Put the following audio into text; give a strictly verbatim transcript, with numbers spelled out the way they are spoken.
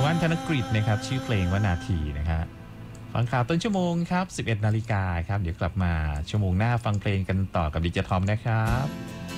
ว่านธนกฤษนะครับชื่อเพลงว่านาทีนะครับฟังข่าวต้นชั่วโมงครับสิบเอ็ดนาฬิกาครับเดี๋ยวกลับมาชั่วโมงหน้าฟังเพลงกันต่อกับดิจิทอมนะครับ